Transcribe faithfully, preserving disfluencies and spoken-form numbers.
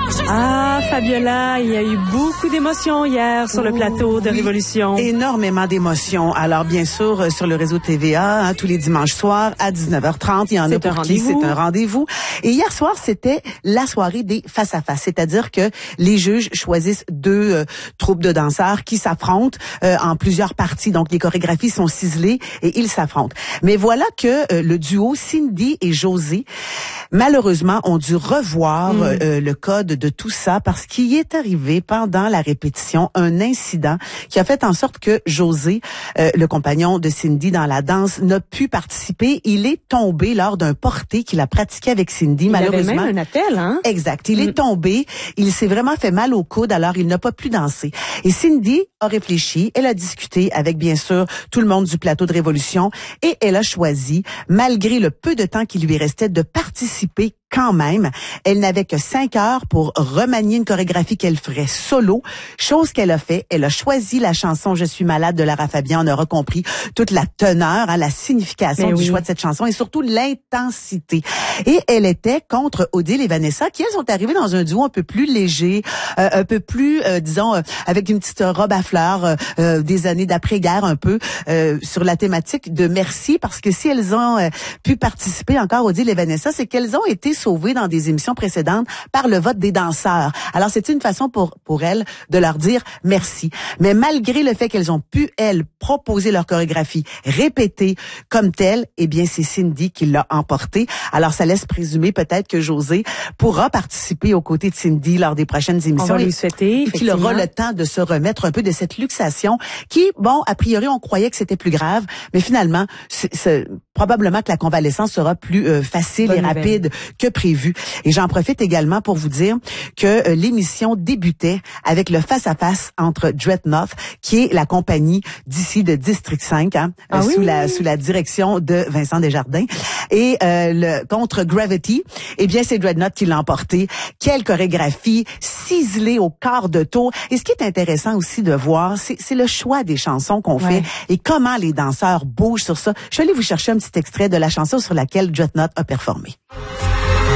Ah, Fabiola, il y a eu beaucoup d'émotions hier sur le plateau de oui, Révolution. Énormément d'émotions. Alors, bien sûr, sur le réseau T V A, hein, tous les dimanches soirs à dix-neuf heures trente, il y en a pour qui c'est un rendez-vous. Et hier soir, c'était la soirée des face-à-face. C'est-à-dire que les juges choisissent deux euh, troupes de danseurs qui s'affrontent euh, en plusieurs parties. Donc, les chorégraphies sont ciselées et ils s'affrontent. Mais voilà que euh, le duo Cindy et José, malheureusement, ont dû revoir mmh. euh, le code de tout ça parce qu'il est arrivé pendant la répétition un incident qui a fait en sorte que José, euh, le compagnon de Cindy dans la danse, n'a pu participer. Il est tombé lors d'un porté qu'il a pratiqué avec Cindy. Il malheureusement. avait même un attel, hein? Exact. Il mmh. est tombé. Il s'est vraiment fait mal au coude, alors il n'a pas pu danser. Et Cindy a réfléchi. Elle a discuté avec, bien sûr, tout le monde du plateau de Révolution et elle a choisi, malgré le peu de temps qui lui restait, de participer quand même. Elle n'avait que cinq heures pour remanier une chorégraphie qu'elle ferait solo, chose qu'elle a fait. Elle a choisi la chanson « Je suis malade » de Lara Fabian. On aura compris toute la teneur, hein, la signification Mais du oui. choix de cette chanson et surtout l'intensité. Et elle était contre Odile et Vanessa, qui elles sont arrivées dans un duo un peu plus léger, euh, un peu plus, euh, disons, euh, avec une petite robe à fleurs euh, des années d'après-guerre un peu, euh, sur la thématique de Merci, parce que si elles ont euh, pu participer encore, Odile et Vanessa, c'est qu'elles ont été sauvées dans des émissions précédentes par le vote des danseurs. Alors, c'est une façon pour pour elles de leur dire merci. Mais malgré le fait qu'elles ont pu, elles, proposer leur chorégraphie, répéter comme telle, eh bien, c'est Cindy qui l'a emporté. Alors, ça laisse présumer peut-être que José pourra participer aux côtés de Cindy lors des prochaines émissions. On va lui souhaiter, et qu'il aura le temps de se remettre un peu de cette luxation qui, bon, a priori, on croyait que c'était plus grave, mais finalement, c'est, c'est probablement que la convalescence sera plus euh, facile Bonne et nouvelle. rapide que prévu. Et j'en profite également pour vous dire que euh, l'émission débutait avec le face-à-face entre Dreadnought, qui est la compagnie d'ici de District cinq, hein, ah euh, oui, sous la oui. sous la direction de Vincent Desjardins, et euh, le contre Gravity. Eh bien, c'est Dreadnought qui l'a emporté. Quelle chorégraphie ciselée au quart de tour. Et ce qui est intéressant aussi de voir, c'est, c'est le choix des chansons qu'on ouais. fait et comment les danseurs bougent sur ça. Je vais aller vous chercher un petit extrait de la chanson sur laquelle Dreadnought a performé.